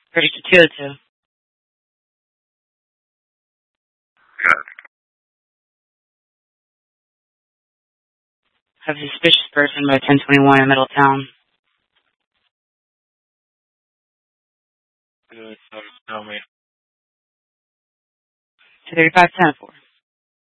Register 202. Good. Have a suspicious person by 1021 in Middletown. Good. Tell me. 235 10 4.